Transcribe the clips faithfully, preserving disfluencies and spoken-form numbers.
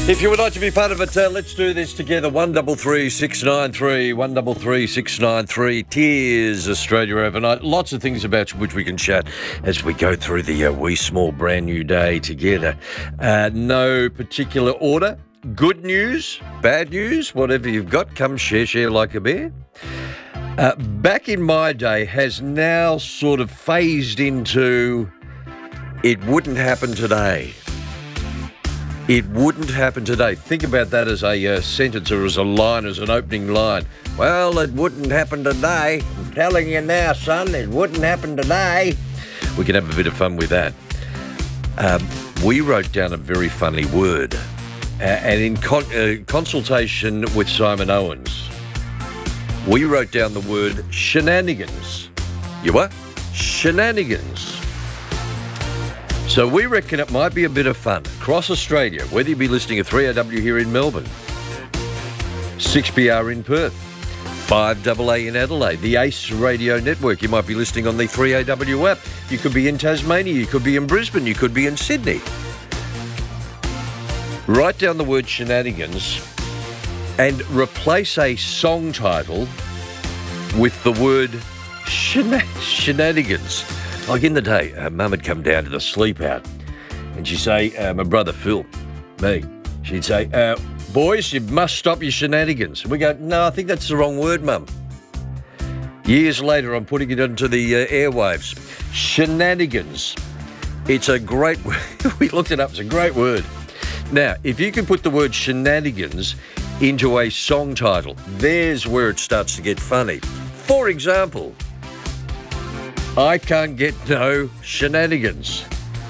If you would like to be part of it, uh, let's do this together. One double three six nine three, one double three six nine three. Tears Australia overnight. Lots of things about which we can chat as we go through the uh, wee small brand new day together. Uh, no particular order. Good news, bad news, whatever you've got, come share, share like a bear. Uh, back in my day has now sort of phased into it wouldn't happen today. It wouldn't happen today. Think about that as a uh, sentence or as a line, as an opening line. Well, it wouldn't happen today. I'm telling you now, son, it wouldn't happen today. We can have a bit of fun with that. Um, we wrote down a very funny word. Uh, and in con- uh, consultation with Simon Owens, we wrote down the word shenanigans. You what? Shenanigans. So we reckon it might be a bit of fun across Australia, whether you be listening to three A W here in Melbourne, six B R in Perth, five A A in Adelaide, the Ace Radio Network. You might be listening on the three A W app. You could be in Tasmania, you could be in Brisbane, you could be in Sydney. Write down the word shenanigans and replace a song title with the word shena- shenanigans. Like in the day, uh, Mum would come down to the sleep out and she'd say, uh, my brother Phil, me, she'd say, uh, boys, you must stop your shenanigans. And we go, no, I think that's the wrong word, Mum. Years later, I'm putting it into the uh, airwaves. Shenanigans. It's a great word. We looked it up. It's a great word. Now, if you can put the word shenanigans into a song title, there's where it starts to get funny. For example, I can't get no shenanigans.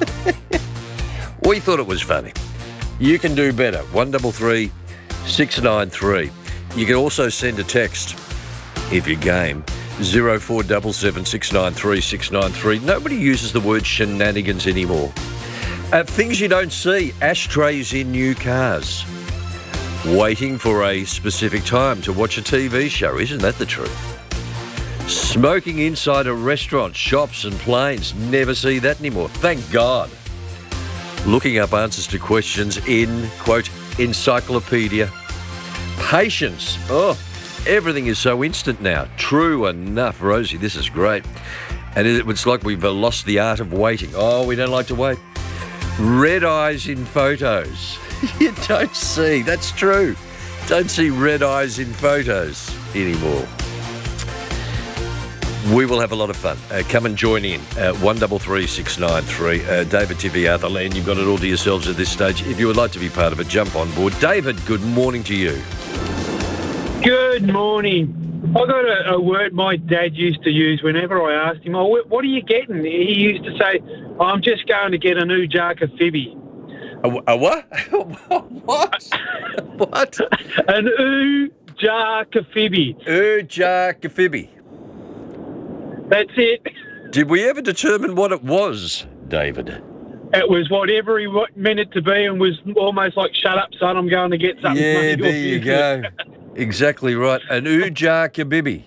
We thought it was funny. You can do better. One double three six nine three. You can also send a text if you're game. Zero four seven seven six nine three six nine three. Nobody uses the word shenanigans anymore. Uh, things you don't see. Ashtrays in new cars. Waiting for a specific time to watch a T V show. Isn't that the truth? Smoking inside a restaurant, shops and planes. Never see that anymore. Thank God. Looking up answers to questions in, quote, encyclopedia. Patience. Oh, everything is so instant now. True enough, Rosie. This is great. And it's like we've lost the art of waiting. Oh, we don't like to wait. Red eyes in photos. You don't see. That's true. Don't see red eyes in photos anymore. We will have a lot of fun. Uh, come and join in. Uh, one double three six nine three. Uh, David Tippy, Arthur Land. You've got it all to yourselves at this stage. If you would like to be part of it, jump on board. David, good morning to you. Good morning. I got a, a word my dad used to use whenever I asked him, "Oh, what are you getting?" He used to say, "I'm just going to get a new jar of Fibby." A, a what? What? What? An ooh jar of Fibby. Ooh jar of Fibby. That's it. Did we ever determine what it was, David? It was whatever he wa- meant it to be and was almost like, shut up, son, I'm going to get something. Yeah, there you go. Exactly right. An Ujar Kabibi.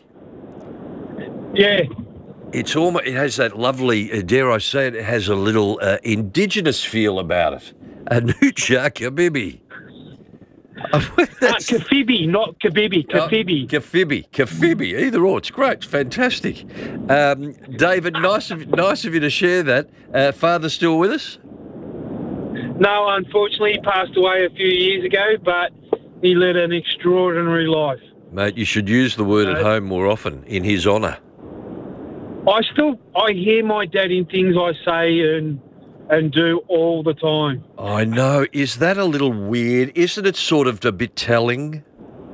Yeah. It's almost, it has that lovely, uh, dare I say it, it has a little uh, indigenous feel about it. An Ujar Kabibi. uh, Kafibi, not Kabibi, Kafibi. Oh, Kafibi, Kafibi, either or. It's great. It's fantastic. Um, David, nice of, nice of you to share that. Uh, father still with us? No, unfortunately, he passed away a few years ago, but he led an extraordinary life. Mate, you should use the word uh, at home more often in his honour. I still, I hear my dad in things I say and and do all the time. I know. Is that a little weird? Isn't it sort of a bit telling?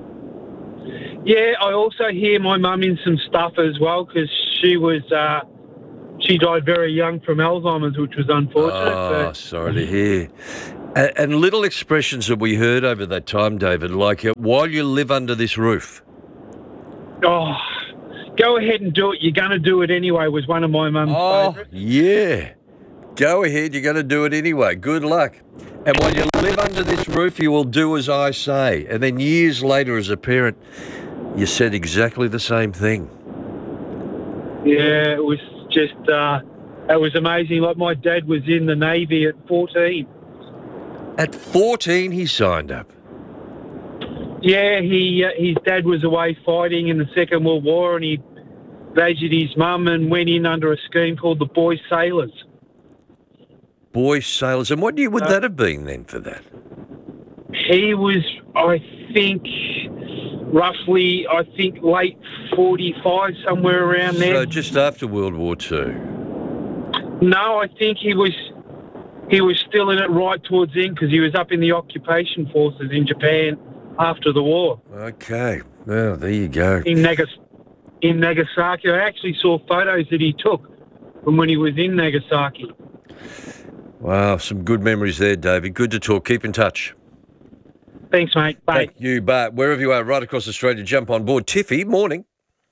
Yeah, I also hear my mum in some stuff as well because she was, uh, she died very young from Alzheimer's, which was unfortunate. Oh, but... sorry to hear. And, and little expressions that we heard over that time, David, like uh, while you live under this roof. Oh, go ahead and do it. You're going to do it anyway was one of my mum's oh, favourites. Yeah. Go ahead, you're going to do it anyway. Good luck. And while you live under this roof, you will do as I say. And then years later as a parent, you said exactly the same thing. Yeah, it was just, uh, it was amazing. Like my dad was in the Navy at fourteen. At fourteen, he signed up. Yeah, he uh, his dad was away fighting in the Second World War, and he badgered his mum and went in under a scheme called the Boy Sailors. Boy Sailors. And what year would Uh, that have been then for that? He was, I think, roughly, I think, late forty-five, somewhere around there. So just after World War Two. No, I think he was he was still in it right towards the end because he was up in the occupation forces in Japan after the war Okay. Well, there you go. in Nagas in Nagasaki. I actually saw photos that he took from when he was in Nagasaki. Wow, some good memories there, David. Good to talk. Keep in touch. Thanks, mate. Bye. Thank you, Bart. Wherever you are, right across Australia, jump on board. Tiffy, morning.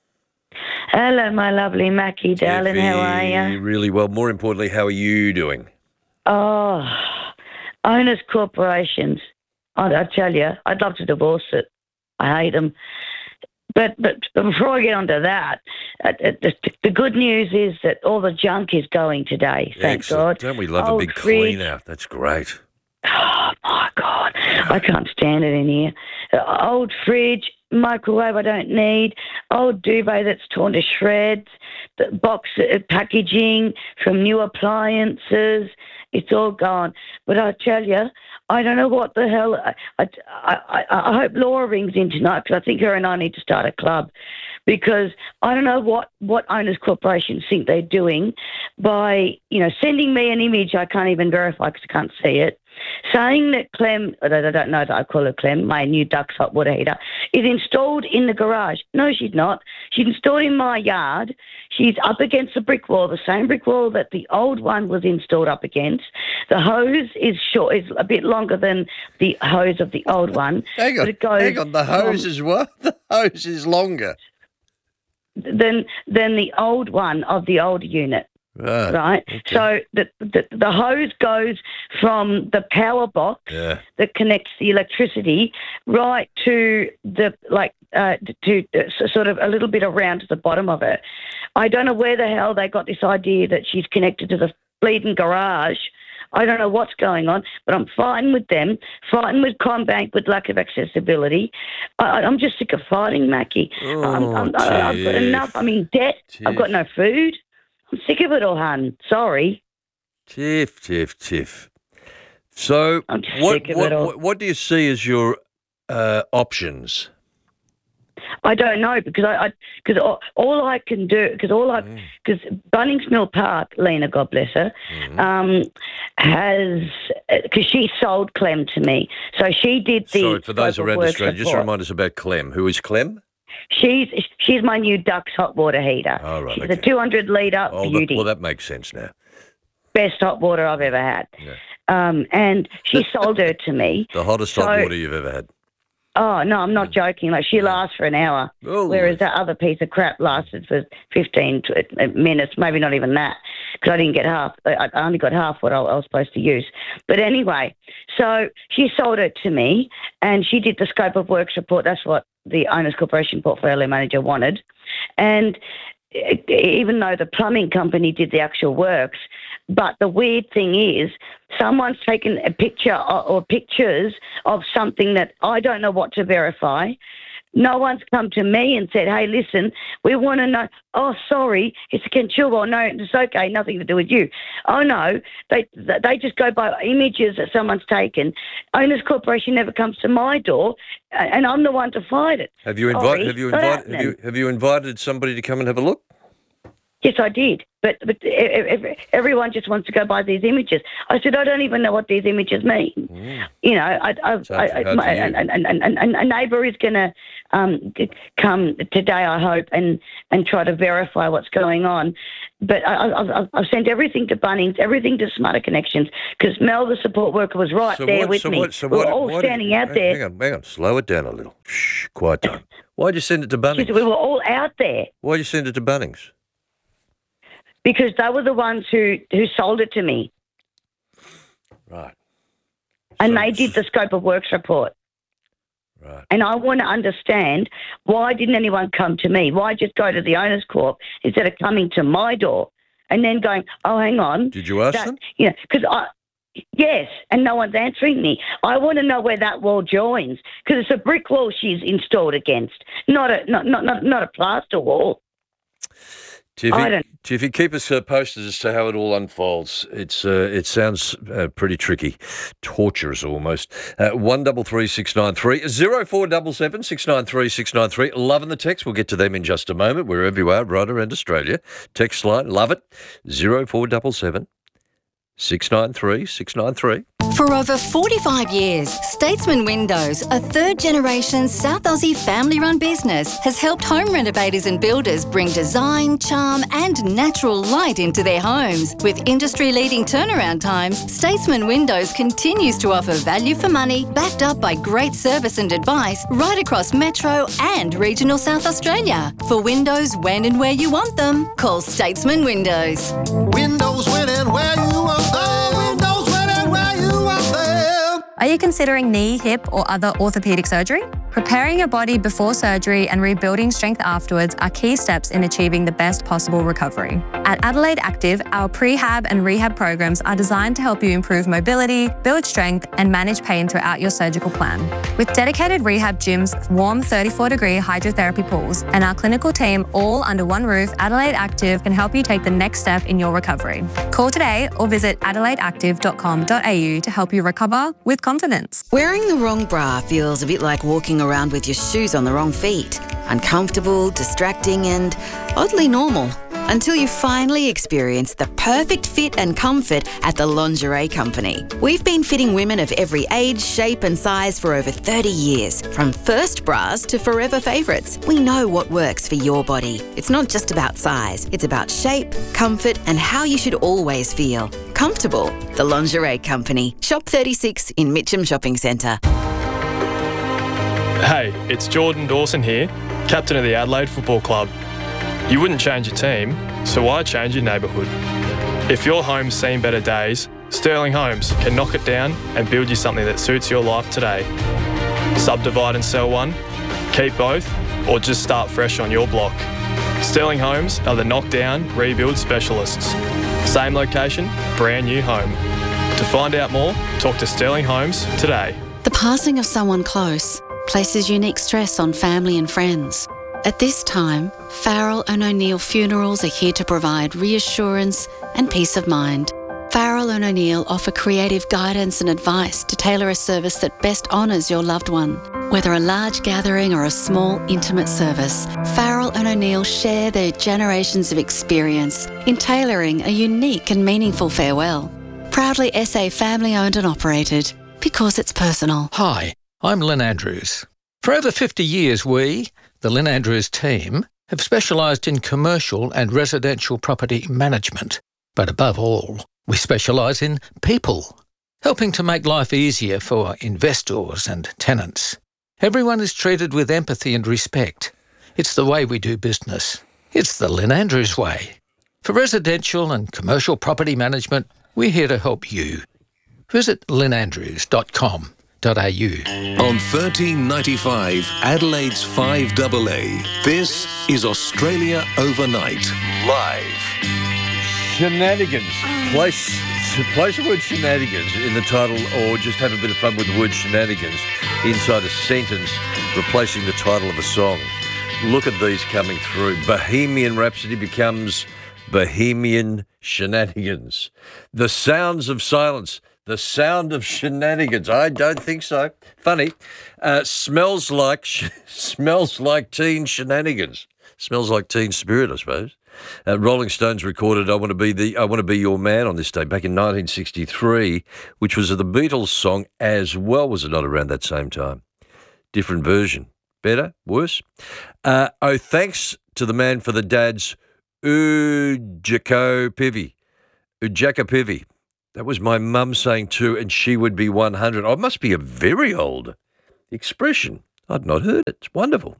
Hello, my lovely Mackie, darling. Tiffy, How are you? really well. More importantly, how are you doing? Oh, owners corporations. I, I tell you, I'd love to divorce it. I hate them. But but before I get onto that, uh, the, the good news is that all the junk is going today. Thank Excellent. God. Don't we love Old a big fridge. clean out? That's great. Oh my God, I can't stand it in here. Uh, old fridge, microwave I don't need, old duvet that's torn to shreds, the box uh, packaging from new appliances, it's all gone. But I tell you, I don't know what the hell. I I, I, I hope Laura rings in tonight because I think her and I need to start a club. Because I don't know what, what owners corporations think they're doing by, you know, sending me an image I can't even verify because I can't see it, saying that Clem, I don't know that I call her Clem, my new Dux hot water heater, is installed in the garage. No, she's not. She's installed in my yard. She's up against the brick wall, the same brick wall that the old one was installed up against. The hose is short, is a bit longer than the hose of the old one. Hang on, but it goes hang on. The hose from- is what? The hose is longer. than than the old one of the old unit, Right. right? okay. So the, the the hose goes from the power box Yeah. that connects the electricity right to the like uh, to uh, sort of a little bit around to the bottom of it. I don't know where the hell they got this idea that she's connected to the bleeding garage. I don't know what's going on, but I'm fighting with them, fighting with CommBank with lack of accessibility. I, I'm just sick of fighting, Mackie. Oh, I'm, I'm, I've got Tiff. enough. I'm in debt. I've got no food. I'm sick of it all, hun. Sorry. Tiff, Tiff, Tiff. So, I'm just what, sick of what, it all. what, what do you see as your uh, options? I don't know because I because all, all I can do because all I because Bunnings Mill Park, Lena, God bless her, Mm. um, has because she sold Clem to me, so she did the. Sorry, for those scope of around works Australia, just report. remind us about Clem. Who is Clem? She's she's my new Dux hot water heater. Oh, right, She's okay. a two hundred litre Oh, beauty, that, well, that makes sense now. best hot water I've ever had. Yeah. Um, and she sold her to me. The hottest hot So- water you've ever had. Oh no, I'm not joking. Like she lasts for an hour, Oh, whereas that other piece of crap lasted for fifteen to- minutes, maybe not even that, because I didn't get half. I I only got half what I I was supposed to use. But anyway, so she sold it to me, and she did the scope of works report. That's what the Owners Corporation portfolio manager wanted, and it- even though the plumbing company did the actual works. But the weird thing is, someone's taken a picture or, or pictures of something that I don't know what to verify. No one's come to me and said, hey, listen, we want to know. Oh, sorry, it's a Kenchilwa. No, it's okay, nothing to do with you. Oh, no, they they just go by images that someone's taken. Owners Corporation never comes to my door, and I'm the one to fight it. Have you Sorry, invited? Have you not invited? Have happening. you, have you invited somebody to come and have a look? Yes, I did. But but e- e- everyone just wants to go by these images. I said, I don't even know what these images mean. Mm. You know, I, I've, It's hard I, for- hard my, for you. and, and, and, and, and a neighbour is going to um, g- come today, I hope, and, and try to verify what's going on. But I, I, I've, I've sent everything to Bunnings, everything to Smarter Connections, because Mel, the support worker, was right So there what- with so me. what- so we were what- all why did- standing out hang- there. Hang on, hang on. Slow it down a little. Shh, quiet time. Why'd you send it to Because Bunnings? we were all out there. Why'd you send it to Bunnings? Because they were the ones who, who sold it to me. Right. And So- they did the scope of works report. Right. And I want to understand, why didn't anyone come to me? Why just go to the Owners Corp instead of coming to my door and then going, oh, hang on. Did you ask that, them? You know, because I, Yes, and no one's answering me. I want to know where that wall joins because it's a brick wall she's installed against, not a not not not, not a plaster wall. Tiffy, I don't- Tiffy, keep us uh, posted as to how it all unfolds. It's uh, it sounds uh, pretty tricky, torturous almost. Uh, one double three six nine three zero four double seven six nine three six nine three. Loving the text. We'll get to them in just a moment. Wherever you are, right around Australia, text line. Love it. Zero four double seven six nine three six nine three. For over forty-five years, Statesman Windows, a third-generation South Aussie family-run business, has helped home renovators and builders bring design, charm and natural light into their homes. With industry-leading turnaround times, Statesman Windows continues to offer value for money, backed up by great service and advice right across Metro and regional South Australia. For windows when and where you want them, call Statesman Windows. Windows when and where you want them. Windows when and where you want them. Are you considering knee, hip, or other orthopedic surgery? Preparing your body before surgery and rebuilding strength afterwards are key steps in achieving the best possible recovery. At Adelaide Active, our prehab and rehab programs are designed to help you improve mobility, build strength, and manage pain throughout your surgical plan. With dedicated rehab gyms, warm thirty-four degree hydrotherapy pools, and our clinical team all under one roof, Adelaide Active can help you take the next step in your recovery. Call today or visit adelaide active dot com dot a u to help you recover with confidence. Wearing the wrong bra feels a bit like walking around with your shoes on the wrong feet. Uncomfortable, distracting, and oddly normal. Until you finally experience the perfect fit and comfort at the Lingerie Company. We've been fitting women of every age, shape and size for over thirty years. From first bras to forever favourites, we know what works for your body. It's not just about size, it's about shape, comfort and how you should always feel. Comfortable. The Lingerie Company. Shop thirty-six in Mitcham Shopping Centre. Hey, it's Jordan Dawson here, captain of the Adelaide Football Club. You wouldn't change your team, so why change your neighbourhood? If your home's seen better days, Sterling Homes can knock it down and build you something that suits your life today. Subdivide and sell one, keep both, or just start fresh on your block. Sterling Homes are the knockdown, rebuild specialists. Same location, brand new home. To find out more, talk to Sterling Homes today. The passing of someone close places unique stress on family and friends. At this time, Farrell and O'Neill Funerals are here to provide reassurance and peace of mind. Farrell and O'Neill offer creative guidance and advice to tailor a service that best honours your loved one. Whether a large gathering or a small, intimate service, Farrell and O'Neill share their generations of experience in tailoring a unique and meaningful farewell. Proudly S A family-owned and operated, because it's personal. Hi, I'm Lynn Andrews. For over fifty years, we, the Lynn Andrews team, have specialised in commercial and residential property management. But above all, we specialise in people, helping to make life easier for investors and tenants. Everyone is treated with empathy and respect. It's the way we do business. It's the Lynn Andrews way. For residential and commercial property management, we're here to help you. Visit lynn andrews dot com. On thirteen ninety-five, Adelaide's five A A, this is Australia Overnight, live. Shenanigans. Place, place the word shenanigans in the title or just have a bit of fun with the word shenanigans inside a sentence, replacing the title of a song. Look at these coming through. Bohemian Rhapsody becomes Bohemian Shenanigans. The Sounds of Silence. The Sound of Shenanigans. I don't think so. Funny. Uh, smells like sh- smells like teen shenanigans. Smells like teen spirit, I suppose. Uh, Rolling Stones recorded "I Want to Be the I Want to Be Your Man" on this day back in nineteen sixty-three, which was the Beatles song as well. Was it not around that same time? Different version. Better? Worse? Uh, oh, thanks to the man for the dads, Ujako Pivi. Ujaka Pivi. That was my mum saying two, and she would be one hundred. Oh, it must be a very old expression. I'd not heard it. It's wonderful.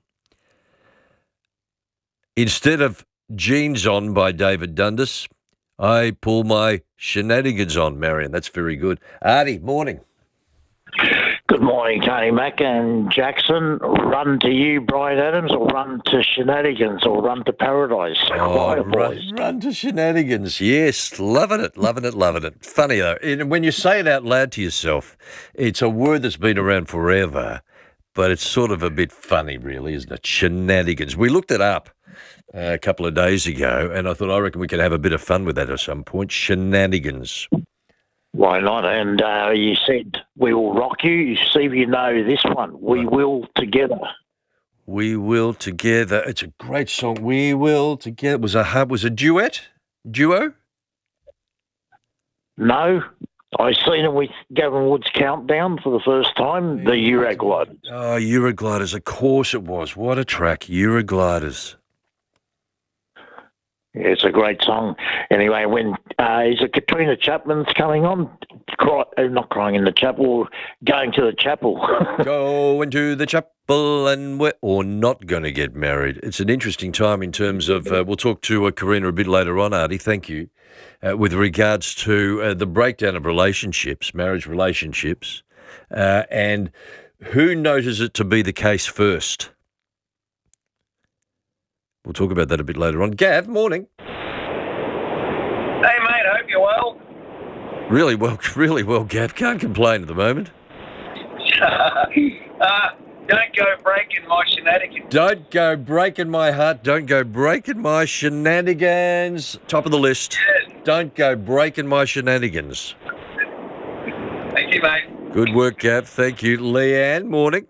Instead of Jeans On by David Dundas, I pull my shenanigans on, Marion. That's very good. Artie, morning. Good morning, Tony Mack and Jackson. Run to you, Brian Adams, or run to Shenanigans, or run to Paradise. Oh, Quiet run, boys. run to Shenanigans. Yes, loving it, loving it, loving it. Funny though, and when you say it out loud to yourself, it's a word that's been around forever, but it's sort of a bit funny, really, isn't it? Shenanigans. We looked it up uh, a couple of days ago, and I thought, I reckon we could have a bit of fun with that at some point. Shenanigans. Why not? And uh, you said, we will rock you. You see if you know this one. We will together. We will together. It's a great song. We will together. It was a hub. Was a duet? Duo? No. I seen him with Gavin Wood's Countdown for the first time, the Eurogliders. Oh, Eurogliders. Of course it was. What a track. Eurogliders. Yeah, it's a great song. Anyway, when uh, is it Katrina Chapman's coming on? Cry, uh, not crying in the chapel, going to the chapel. Going to the chapel and we're or not going to get married. It's an interesting time in terms of, uh, we'll talk to uh, Karina a bit later on, Artie, thank you, uh, with regards to uh, the breakdown of relationships, marriage relationships, uh, and who notices it to be the case first. We'll talk about that a bit later on. Gav, morning. Hey, mate, I hope you're well. Really well, really well, Gav. Can't complain at the moment. uh, don't go breaking my shenanigans. Don't go breaking my heart. Don't go breaking my shenanigans. Top of the list. Yes. Don't go breaking my shenanigans. Thank you, mate. Good work, Gav. Thank you. Leanne, morning.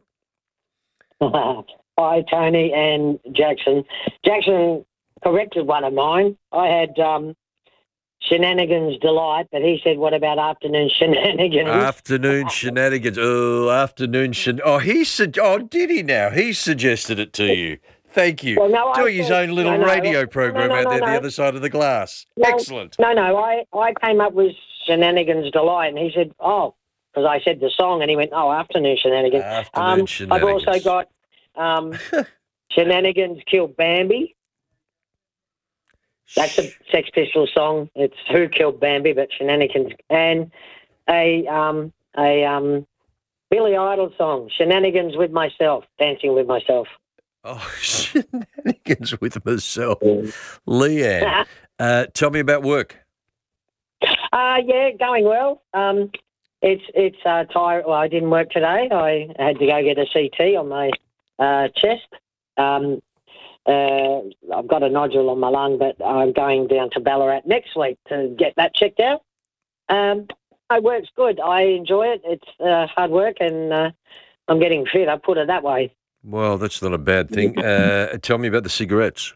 Hi, Tony and Jackson. Jackson corrected one of mine. I had um, Shenanigans Delight, but he said, what about Afternoon Shenanigans? Afternoon shenanigans. Oh, afternoon shen. Oh, he said. Oh, did he now? He suggested it to you. Thank you. Well, no, I Doing his thought- own little no, no, radio no, program no, no, out there no, the no. other side of the glass. No, Excellent. No, no, I, I came up with Shenanigans Delight, and he said, oh, because I said the song, and he went, oh, Afternoon Shenanigans. Afternoon um, Shenanigans. I've also got um, Shenanigans Killed Bambi. That's a Sex Pistols song. It's Who Killed Bambi, but Shenanigans. And a um, a um, Billy Idol song, Shenanigans with Myself, Dancing with Myself. Oh, shenanigans with myself. Leanne, uh, tell me about work. Uh, yeah, going well. Um, it's it's uh, tired. Well, I didn't work today. I had to go get a C T on my uh, chest. Um, uh, I've got a nodule on my lung, but I'm going down to Ballarat next week to get that checked out. Um, my work's good. I enjoy it. It's uh, hard work, and uh, I'm getting fit. I put it that way. Well, that's not a bad thing. Uh, tell me about the cigarettes.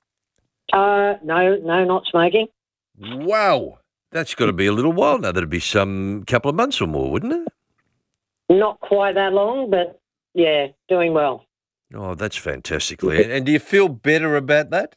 Uh, no, no, not smoking. Wow. That's got to be a little while now. That'd be some couple of months or more, wouldn't it? Not quite that long, but yeah, doing well. Oh, that's fantastic, Leanne. And do you feel better about that?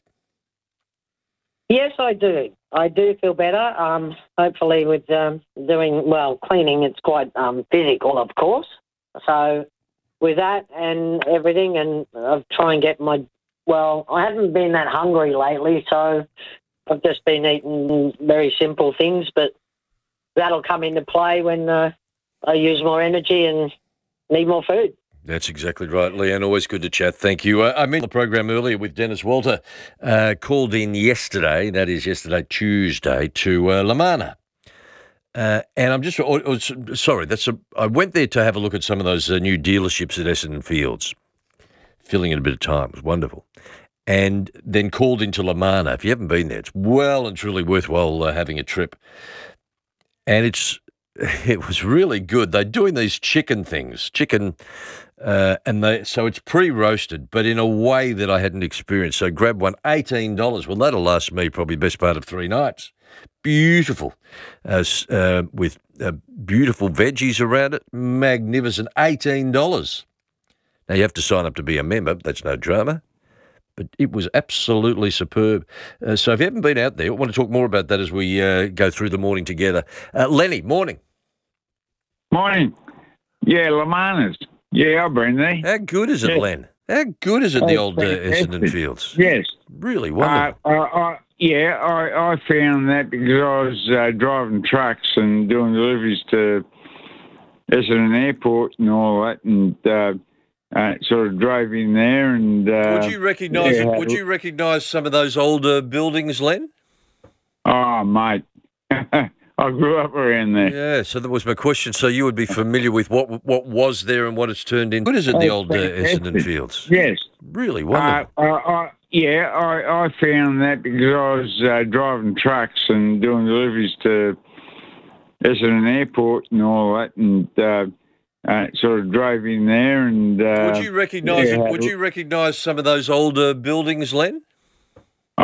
Yes, I do. I do feel better. Um, hopefully with um, doing, well, cleaning, it's quite um, physical, of course. So with that and everything, and I've tried and get my, well, I haven't been that hungry lately, so I've just been eating very simple things, but that'll come into play when uh, I use more energy and need more food. That's exactly right, Leanne. Always good to chat. Thank you. Uh, I mentioned the program earlier with Dennis Walter, uh, called in yesterday, that is yesterday, Tuesday, to uh, Lamana. Uh, and I'm just, oh, oh, sorry, that's a, I went there to have a look at some of those uh, new dealerships at Essendon Fields, filling in a bit of time. It was wonderful. And then called into Lamana. If you haven't been there, it's well and truly worthwhile uh, having a trip. And it's, it was really good. They're doing these chicken things, chicken, uh, and they so it's pre-roasted, but in a way that I hadn't experienced. So grab one, eighteen dollars. Well, that'll last me probably best part of three nights. Beautiful, uh, uh, with uh, beautiful veggies around it. Magnificent, eighteen dollars. Now, you have to sign up to be a member. That's no drama. But it was absolutely superb. Uh, so if you haven't been out there, I want to talk more about that as we uh, go through the morning together. Uh, Lenny, morning. Morning. Yeah, Lamana's. Yeah, I've been there. How good is it, Yeah. Len? How good is it, the Oh, old uh, fantastic. Essendon Fields? Yes. Really wonderful. Uh, I, I, yeah, I, I found that because I was uh, driving trucks and doing deliveries to Essendon Airport and all that, and uh, uh, sort of drove in there. And uh, Would you recognise yeah, it? Would you recognise some of those older buildings, Len? Oh, mate, I grew up around there. Yeah, so that was my question. So you would be familiar with what what was there and what it's turned into. What is it, the Oh, old uh, fantastic. Essendon Fields? Yes. Really Uh, wonderful. I, I, yeah, I, I found that because I was uh, driving trucks and doing deliveries to Essendon Airport and all that, and uh, uh, sort of drove in there. And uh, would you recognise yeah, it? Would you recognise some of those older buildings, Len?